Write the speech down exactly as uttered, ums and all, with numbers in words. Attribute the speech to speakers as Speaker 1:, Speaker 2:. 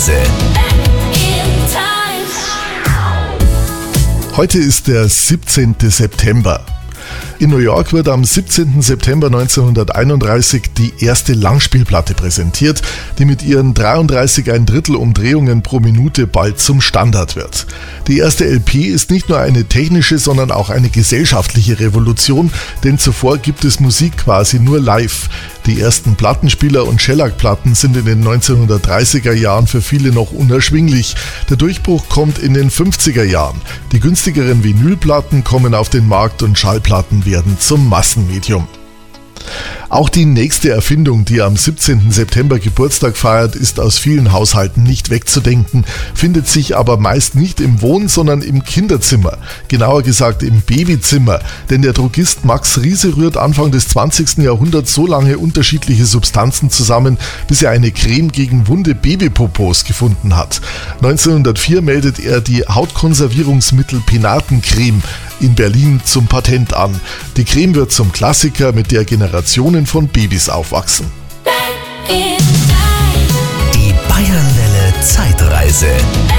Speaker 1: Zeitreise.
Speaker 2: Heute ist der siebzehnten September. In New York wird am siebzehnten September neunzehnhunderteinunddreißig die erste Langspielplatte präsentiert, die mit ihren dreiunddreißig ein Drittel Umdrehungen pro Minute bald zum Standard wird. Die erste L P ist nicht nur eine technische, sondern auch eine gesellschaftliche Revolution, denn zuvor gibt es Musik quasi nur live. Die ersten Plattenspieler und Shellac-Platten sind in den neunzehnhundertdreißiger Jahren für viele noch unerschwinglich. Der Durchbruch kommt in den fünfziger Jahren. Die günstigeren Vinylplatten kommen auf den Markt und Schallplatten werden zum Massenmedium. Auch die nächste Erfindung, die am siebzehnten September Geburtstag feiert, ist aus vielen Haushalten nicht wegzudenken, findet sich aber meist nicht im Wohn-, sondern im Kinderzimmer, genauer gesagt im Babyzimmer, denn der Drogist Max Riese rührt Anfang des zwanzigsten Jahrhunderts so lange unterschiedliche Substanzen zusammen, bis er eine Creme gegen wunde Babypopos gefunden hat. neunzehnhundertvier meldet er die Hautkonservierungsmittel Penatencreme in Berlin zum Patent an. Die Creme wird zum Klassiker, mit der Generationen von Babys aufwachsen.
Speaker 1: Die Bayernwelle Zeitreise.